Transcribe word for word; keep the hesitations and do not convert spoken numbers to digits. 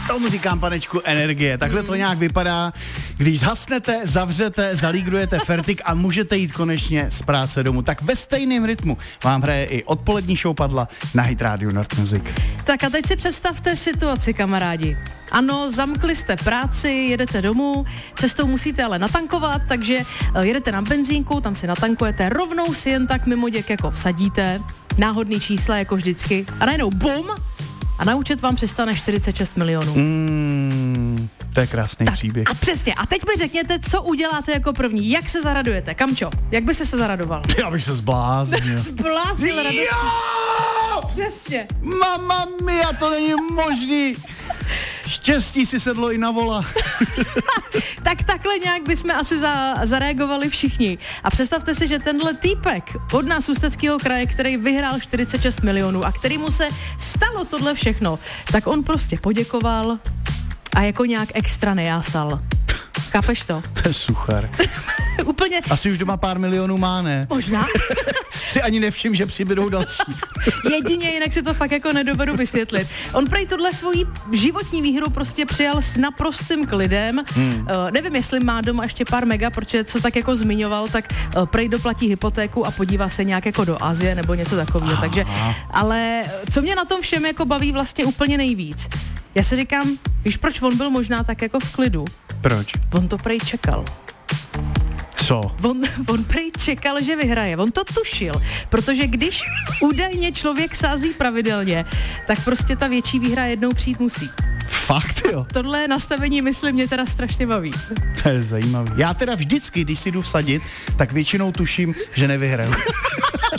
Tomu říkám, panečku, energie. Takhle to nějak vypadá, když zhasnete, zavřete, zalígrujete fertik a můžete jít konečně z práce domů. Tak ve stejném rytmu vám hraje i odpolední show Padla na Hit Radio Nord Music. Tak a teď si představte situaci, kamarádi. Ano, zamkli jste práci, jedete domů, cestou musíte ale natankovat, takže jedete na benzínku, tam si natankujete, rovnou si jen tak mimo děk jako vsadíte, náhodný čísla jako vždycky a najednou bum a na účet vám přistane čtyřicet šest milionů. Mm, to je krásný tak, příběh. A přesně, a teď mi řekněte, co uděláte jako první, jak se zaradujete, Kamčo, jak by se se zaradoval? Já bych se zbláznil. Zbláznil radostí. Jo! Přesně. Mama mia, to není možný. Štěstí si sedlo i na vola. Tak takhle nějak bychom asi za, zareagovali všichni. A představte si, že tenhle týpek od nás Ústeckého kraje, který vyhrál čtyřicet šest milionů a kterýmu se stalo tohle všechno, tak on prostě poděkoval a jako nějak extra nejásal. Chápeš to? To je suchar. Úplně... Asi už doma pár milionů má, ne? Možná. Si ani nevšim, že přibydou další. Jedině, jinak si to fakt jako nedovedu vysvětlit. On prej tuhle svoji životní výhru prostě přijal s naprostým klidem. Hmm. Uh, nevím, jestli má doma ještě pár mega, protože co tak jako zmiňoval, tak uh, prej doplatí hypotéku a podívá se nějak jako do Asie nebo něco takového. Takže, ale co mě na tom všem jako baví vlastně úplně nejvíc? Já si říkám, víš, proč on byl možná tak jako v klidu? Proč? On to prej čekal. Co? On, on prej čekal, že vyhraje. On to tušil, protože když údajně člověk sází pravidelně, tak prostě ta větší výhra jednou přijít musí. Fakt, jo? Tohle nastavení, myslím, mě teda strašně baví. To je zajímavý. Já teda vždycky, když si jdu vsadit, tak většinou tuším, že nevyhraju.